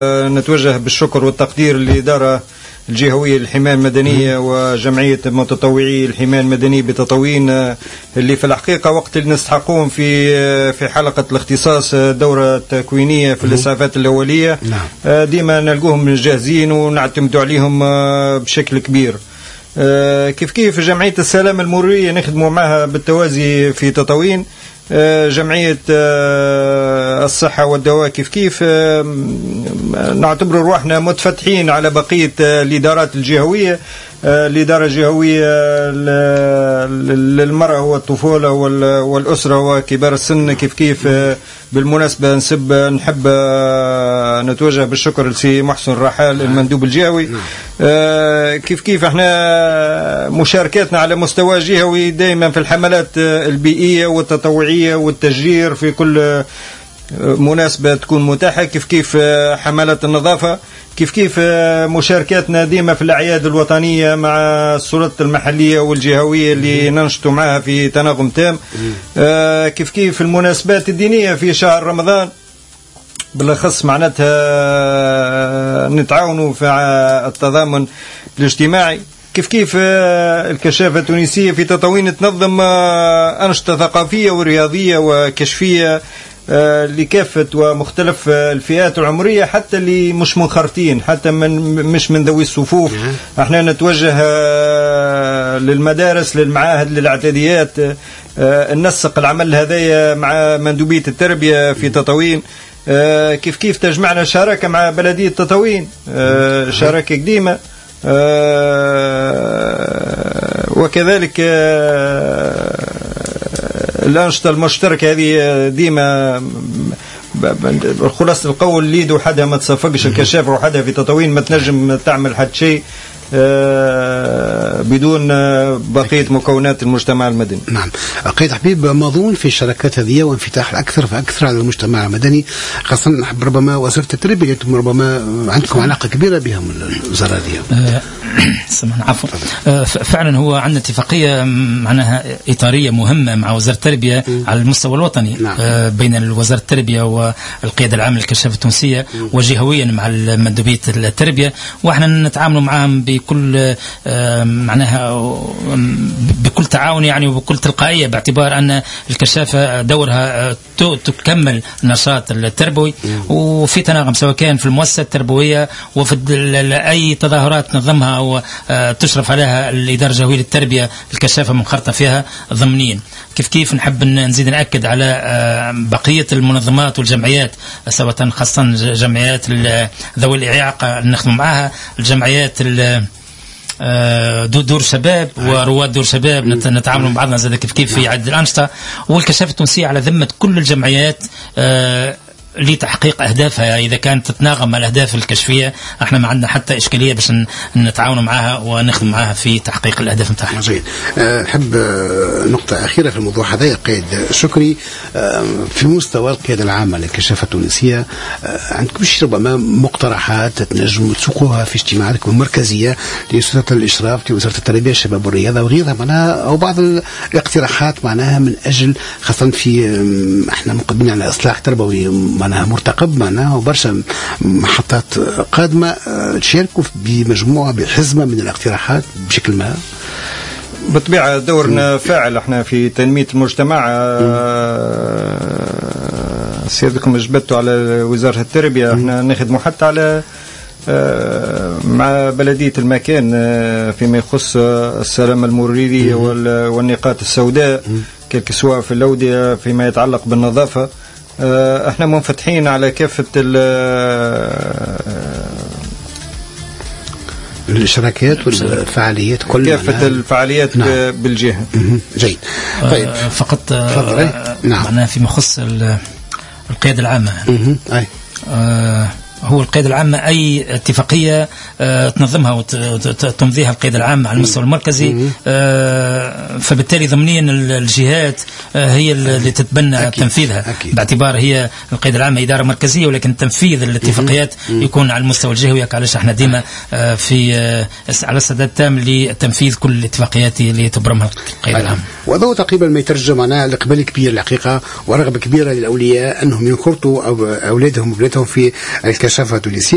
نتوجه بالشكر والتقدير للإدارة الجهوية للحماية المدنية وجمعية متطوعي الحماية المدنية بتطاوين، اللي في الحقيقة وقت اللي نستحقون في حلقة الاختصاص دورة تكوينية في الإسعافات الأولية. ديما نلقوهم جاهزين ونعتمدوا عليهم بشكل كبير. كيف جمعية السلامة المرورية نخدموا معها بالتوازي في تطاوين. جمعية الصحة والدواء كيف نعتبر روحنا متفتحين على بقية الإدارات الجهوية. الإدارة الجهوية للمرأة والطفولة والأسرة وكبار السن كيف بالمناسبة نحب نتوجه بالشكر لسي محسن رحال المندوب الجهوي. كيف احنا مشاركاتنا على مستوى جهوي دائما في الحملات البيئية والتطوعية والتشجير في كل مناسبة تكون متاحة. كيف حملات النظافة، كيف مشاركاتنا ديما في الأعياد الوطنية مع السلطات المحلية والجهوية اللي ننشطوا معها في تناغم تام. كيف المناسبات الدينية في شهر رمضان بالأخص معناتها نتعاونوا في التضامن الاجتماعي. كيف الكشافة التونسية في تطاوين تنظم أنشطة ثقافية ورياضية وكشفية لكافة ومختلف الفئات العمرية، حتى اللي مش منخرطين، حتى مش من ذوي الصفوف. احنا نتوجه للمدارس، للمعاهد، للاعتاديات، ننسق العمل هذايا مع مندوبية التربية في تطاوين. كيف تجمعنا شراكة مع بلدية تطاوين، شراكة قديمة، وكذلك الأنشطة المشتركة هذه ديما خلاصة القول ليد وحدها ما تصفقش الكشافة وحدها في تطاوين ما تنجم تعمل حد شيء بدون بقية مكونات المجتمع المدني. نعم قيد حبيب، مظون في الشراكات هذه وانفتاح أكثر فأكثر على المجتمع المدني، خاصة ربما وزارة التربية ربما عندكم علاقة كبيرة بهم الوزارة هذه. سمعنا عفوا. فعلا هو عندنا اتفاقية معناها إطارية مهمة مع وزارة التربية على المستوى الوطني. بين وزارة التربية والقيادة العامة للكشافة التونسية وجهويا مع مندوبية التربية، واحنا نتعامل معهم بكل معناها بكل تعاون يعني وبكل تلقائية، باعتبار أن الكشافة دورها تكمل النشاط التربوي وفي تناغم سواء كان في المؤسسة التربوية وفي أي تظاهرات نظمها أو تشرف عليها الإدارة الجهوية للتربية، الكشافة منخرطة فيها ضمنيا. كيف نحب نزيد نأكد على بقية المنظمات والجمعيات، سواء خاصة جمعيات ذوي الإعاقة نخدم معها، الجمعيات دور شباب ورواد دور شباب نتعامل مع بعضنا زاد كيف في عدد الأنشطة، والكشافة التونسية على ذمة كل الجمعيات لتحقيق أهدافها. إذا كانت تتناغم مع الأهداف الكشفية احنا ما عندنا حتى إشكالية باش نتعاون معها ونخدم معها في تحقيق الأهداف نتاعها. جيد. نحب نقطة أخيرة في الموضوع هذا قيد شكري، في مستوى القيادة العامة للكشافة التونسية عندكم ربما مقترحات تنجموا تسوقوها في اجتماعاتكم المركزية لوزارة الإشراف، لوزارة التربية الشباب والرياضة وغيرها معناها، أو بعض الاقتراحات معناها من أجل خاصة في احنا مقدمين على إصلاح تربوي معناها مرتقب معناها وبرشا محطات قادمة، تشاركوا بمجموعة بحزمة من الاقتراحات بشكل ما. بالطبيعة دورنا فاعل احنا في تنمية المجتمع. سيادكم اجبتوا على وزارة التربية، احنا نخدموا حتى على مع بلدية المكان فيما يخص السلامة المرورية والنقاط السوداء كل سواء في الأودية فيما يتعلق بالنظافة. احنا منفتحين على كافة الشراكات والفعاليات كلها، كافة الفعاليات. نعم. بالجهة. جيد. طيب فقط نعم. معناها فيما يخص القيادة العامة. أي. هو القيادة العامة أي اتفاقية تنظمها وتمضيها القيادة العامة على المستوى المركزي، فبالتالي ضمنيا الجهات هي اللي تتبنى تنفيذها، باعتبار هي القيادة العامة إدارة مركزية، ولكن تنفيذ الاتفاقيات يكون على المستوى الجهوي. علاش احنا ديما في على السداد تام لتنفيذ كل الاتفاقيات اللي تبرمها القيادة العامة. وهذا تقريبا ما يترجم معناها الإقبال كبير الحقيقة ورغبة كبيرة للأولياء أنهم ينخرطوا أولادهم وبناتهم في الكشافة التونسية.